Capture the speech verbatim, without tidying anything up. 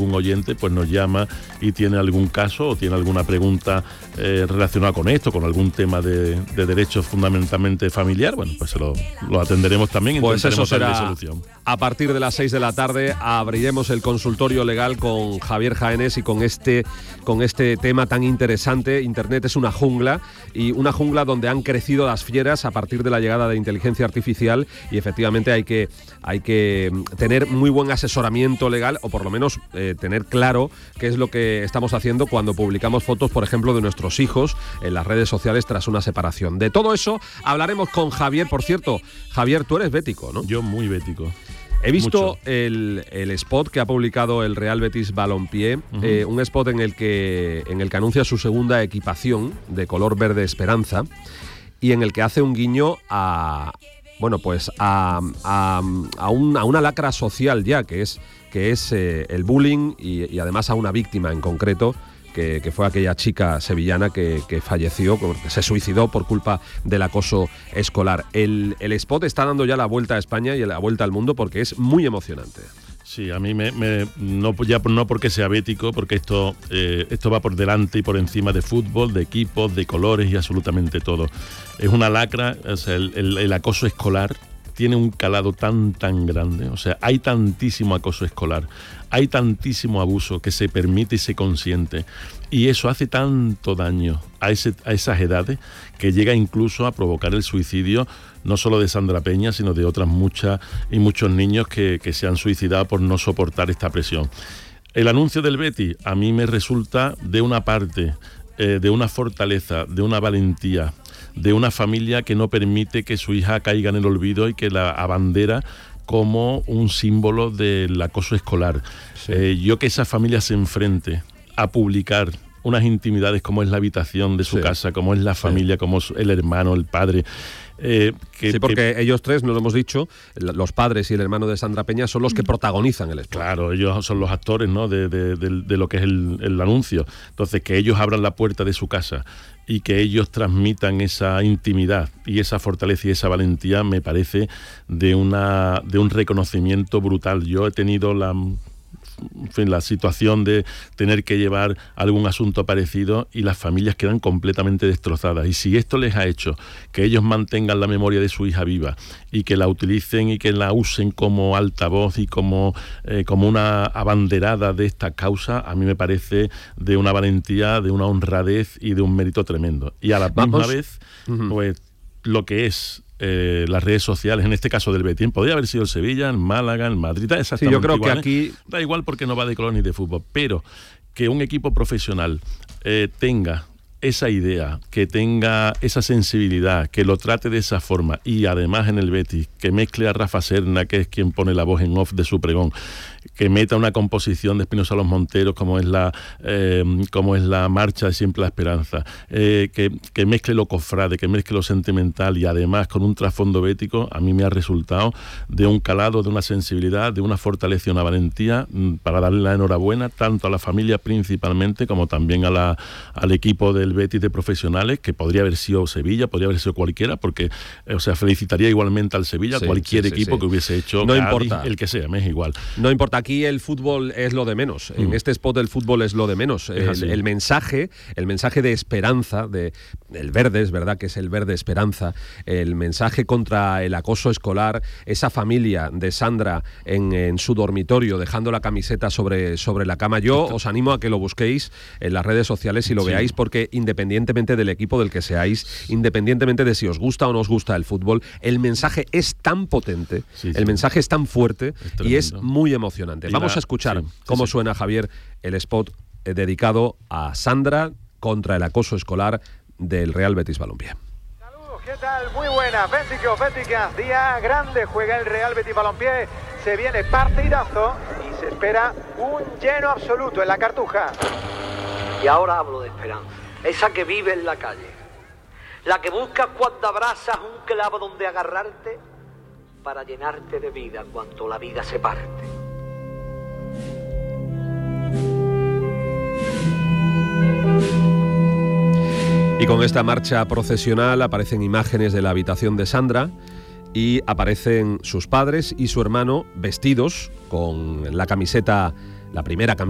algún oyente pues nos llama y tiene algún caso o tiene alguna pregunta eh, relacionada con esto, con algún tema de, de derechos fundamentalmente familiar, bueno, pues lo, lo atenderemos también y pues intentaremos eso será darle solución. A partir de las seis de la tarde abriremos el consultorio legal con Javier Jaenés y con este, con este tema tan interesante. Internet es una jungla, y una jungla donde han crecido las fieras a partir de la llegada de inteligencia artificial, y efectivamente hay que, hay que tener muy buen asesoramiento legal, o por lo menos eh, tener claro qué es lo que estamos haciendo cuando publicamos fotos, por ejemplo, de nuestros hijos en las redes sociales tras una separación. De todo eso hablaremos con Javier. Por cierto, Javier, tú eres bético, ¿no? Yo muy bético. He visto el, el spot que ha publicado el Real Betis Balompié, uh-huh. eh, un spot en el que en el que anuncia su segunda equipación de color verde esperanza, y en el que hace un guiño a bueno pues a, a, a, un, a una lacra social ya, que es que es eh, el bullying, y, y además a una víctima en concreto, Que, que fue aquella chica sevillana que, que falleció, que se suicidó por culpa del acoso escolar. El, el spot está dando ya la vuelta a España y la vuelta al mundo porque es muy emocionante. Sí, a mí me, me no ya no porque sea bético, porque esto eh, esto va por delante y por encima de fútbol, de equipos, de colores y absolutamente todo. Es una lacra, o sea, el, el, el acoso escolar tiene un calado tan tan grande, o sea, hay tantísimo acoso escolar, hay tantísimo abuso que se permite y se consiente, y eso hace tanto daño a, ese, a esas edades que llega incluso a provocar el suicidio, no solo de Sandra Peña, sino de otras muchas y muchos niños que, que se han suicidado por no soportar esta presión. El anuncio del Betis a mí me resulta de una parte, eh, de una fortaleza, de una valentía, de una familia que no permite que su hija caiga en el olvido y que la abandera como un símbolo del acoso escolar. Sí. Eh, yo que esa familia se enfrente a publicar unas intimidades como es la habitación de su sí. casa, como es la familia, sí. como es el hermano, el padre. Eh, que, sí, porque que, ellos tres, nos lo hemos dicho, los padres y el hermano de Sandra Peña son los que protagonizan el spot. Claro, ellos son los actores, ¿no?, de, de, de, de lo que es el, el anuncio. Entonces, que ellos abran la puerta de su casa y que ellos transmitan esa intimidad y esa fortaleza y esa valentía me parece de, una, de un reconocimiento brutal. Yo he tenido la... En fin, la situación de tener que llevar algún asunto parecido y las familias quedan completamente destrozadas. Y si esto les ha hecho que ellos mantengan la memoria de su hija viva y que la utilicen y que la usen como altavoz y como, eh, como una abanderada de esta causa, a mí me parece de una valentía, de una honradez y de un mérito tremendo. Y a la misma Vamos. vez, pues lo que es Eh, las redes sociales, en este caso del Betis, podría haber sido el Sevilla, el Málaga, el Madrid, da exactamente sí, yo creo igual, que aquí ¿eh? Da igual porque no va de color ni de fútbol, pero que un equipo profesional eh, tenga esa idea, que tenga esa sensibilidad, que lo trate de esa forma, y además en el Betis, que mezcle a Rafa Serna, que es quien pone la voz en off de su pregón, que meta una composición de Espinosa Los Monteros como es la eh, como es la marcha de Siempre la Esperanza, eh, que, que mezcle lo cofrade, que mezcle lo sentimental y además con un trasfondo bético, a mí me ha resultado de un calado, de una sensibilidad, de una fortaleza y una valentía para darle la enhorabuena tanto a la familia principalmente como también a la, al equipo del Betis de profesionales, que podría haber sido Sevilla, podría haber sido cualquiera, porque o sea, felicitaría igualmente al Sevilla, sí, cualquier sí, sí, equipo sí. que hubiese hecho no Cádiz, importa. el que sea, me es igual. No importa, aquí el fútbol es lo de menos. Mm. En este spot el fútbol es lo de menos. El, el mensaje, el mensaje de esperanza, de el verde, es verdad que es el verde esperanza, el mensaje contra el acoso escolar, esa familia de Sandra en, en su dormitorio dejando la camiseta sobre, sobre la cama. Yo os animo a que lo busquéis en las redes sociales y lo sí. veáis, porque independientemente del equipo del que seáis, independientemente de si os gusta o no os gusta el fútbol, el mensaje es tan potente, sí, sí. el mensaje es tan fuerte es y es muy emocionante. Y Vamos la, a escuchar sí, cómo sí, suena, Javier, el spot eh, dedicado a Sandra contra el acoso escolar del Real Betis Balompié. Saludos, ¿qué tal? Muy buenas, béticos, béticas, día grande juega el Real Betis Balompié, se viene partidazo y se espera un lleno absoluto en la Cartuja. Y ahora hablo de esperanza, esa que vive en la calle, la que busca cuando abrazas un clavo donde agarrarte para llenarte de vida cuando la vida se parte. Y con esta marcha procesional aparecen imágenes de la habitación de Sandra y aparecen sus padres y su hermano vestidos con la camiseta, la primera camiseta